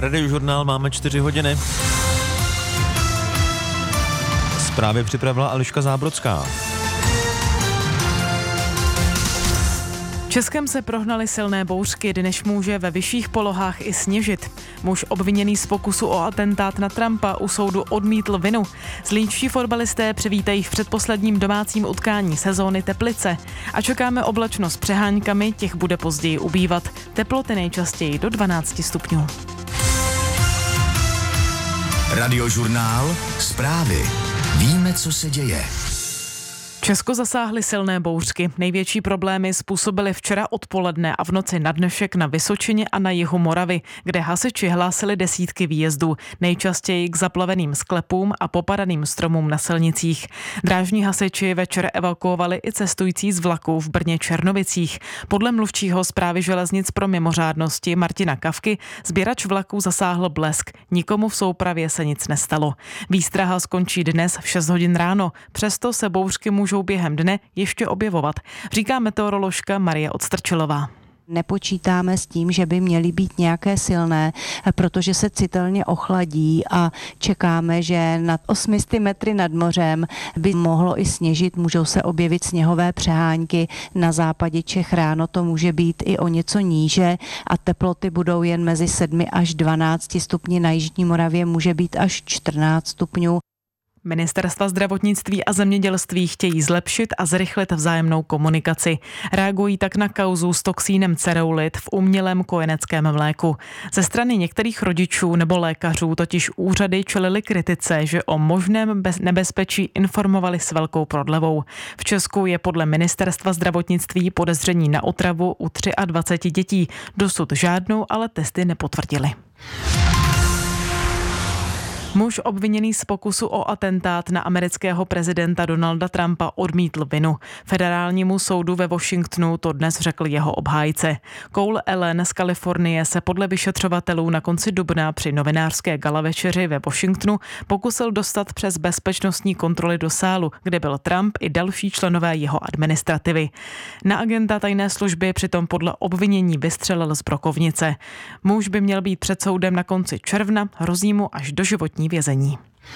Radiožurnál máme 4 hodiny. Zprávy připravila Eliška Zábrodská. Českem se prohnaly silné bouřky, dnes může ve vyšších polohách i sněžit. Muž obviněný z pokusu o atentát na Trumpa u soudu odmítl vinu. Zlínští fotbalisté přivítají v předposledním domácím utkání sezóny Teplice. A čekáme oblačnost s přeháňkami, těch bude později ubývat. Teploty nejčastěji do 12 stupňů. Radiožurnál, zprávy. Víme, co se děje. Česko zasáhly silné bouřky. Největší problémy způsobily včera odpoledne a v noci na dnešek na Vysočině a na jihu Moravy, kde hasiči hlásili desítky výjezdů, nejčastěji k zaplaveným sklepům a popadaným stromům na silnicích. Drážní hasiči večer evakuovali i cestující z vlaků v Brně Černovicích. Podle mluvčího Správy železnic pro mimořádnosti Martina Kavky sběrač vlaků zasáhl blesk. Nikomu v soupravě se nic nestalo. Výstraha skončí dnes v 6 hodin ráno, přesto se bouřky můžou během dne ještě objevovat, říká meteoroložka Marie Odstrčilová. Nepočítáme s tím, že by měly být nějaké silné, protože se citelně ochladí a čekáme, že nad 800 metry nad mořem by mohlo i sněžit, můžou se objevit sněhové přehánky. Na západě Čech ráno to může být i o něco níže a teploty budou jen mezi 7 až 12 stupni, na jižní Moravě může být až 14 stupňů. Ministerstva zdravotnictví a zemědělství chtějí zlepšit a zrychlit vzájemnou komunikaci. Reagují tak na kauzu s toxínem cereulit v umělém kojeneckém mléku. Ze strany některých rodičů nebo lékařů totiž úřady čelily kritice, že o možném nebezpečí informovali s velkou prodlevou. V Česku je podle Ministerstva zdravotnictví podezření na otravu u 23 dětí. Dosud žádnou ale testy nepotvrdili. Muž obviněný z pokusu o atentát na amerického prezidenta Donalda Trumpa odmítl vinu. Federálnímu soudu ve Washingtonu to dnes řekl jeho obhájce. Cole Allen z Kalifornie se podle vyšetřovatelů na konci dubna při novinářské gala večeři ve Washingtonu pokusil dostat přes bezpečnostní kontroly do sálu, kde byl Trump i další členové jeho administrativy. Na agenta tajné služby přitom podle obvinění vystřelil z brokovnice. Muž by měl být před soudem na konci června, hrozí mu až doživotní vězení.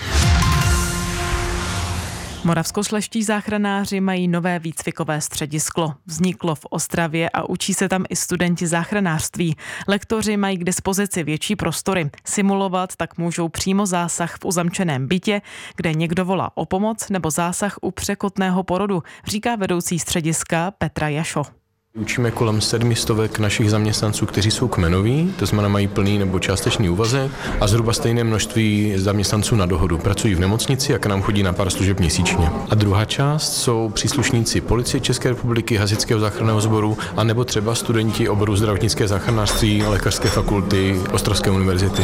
Moravskoslezští záchranáři mají nové výcvikové středisko. Vzniklo v Ostravě a učí se tam i studenti záchranářství. Lektoři mají k dispozici větší prostory. Simulovat tak můžou přímo zásah v uzamčeném bytě, kde někdo volá o pomoc, nebo zásah u překotného porodu, říká vedoucí střediska Petra Jašo. Učíme kolem 700 našich zaměstnanců, kteří jsou kmenoví, to znamená mají plný nebo částečný úvazek a zhruba stejné množství zaměstnanců na dohodu. Pracují v nemocnici a k nám chodí na pár služeb měsíčně. A druhá část jsou příslušníci Policie České republiky, Hasičského záchranného sboru a nebo třeba studenti oboru zdravotnické záchranářství Lékařské fakulty Ostravské univerzity.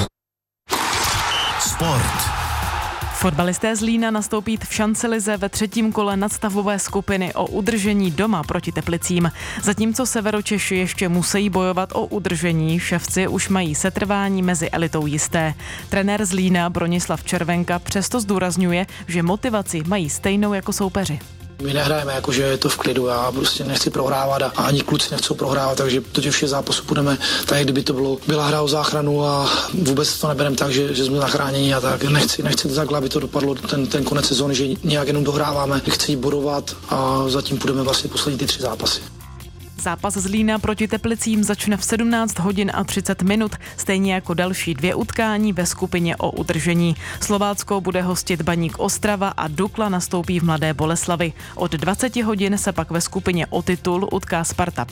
Sport. Fotbalisté Zlína nastoupí v šancelize ve 3. kole nadstavové skupiny o udržení doma proti Teplicím. Zatímco Severočeši ještě musí bojovat o udržení, ševci už mají setrvání mezi elitou jisté. Trenér Zlína Bronislav Červenka přesto zdůrazňuje, že motivaci mají stejnou jako soupeři. My nehrajeme jako, že je to v klidu, já prostě nechci prohrávat a ani kluci nechcou prohrávat, takže do těch všech zápasů půjdeme tak, kdyby to byla hra o záchranu a vůbec to nebereme tak, že jsme zachráněni a tak. Nechci to takhle, aby to dopadlo ten konec sezóny, že nějak jenom dohráváme, chci bodovat a zatím půjdeme vlastně poslední ty 3 zápasy. Zápas Zlína proti Teplicím začne v 17 hodin a 30 minut, stejně jako další 2 utkání ve skupině o udržení. Slovácko bude hostit Baník Ostrava a Dukla nastoupí v Mladé Boleslavi. Od 20 hodin se pak ve skupině o titul utká Sparta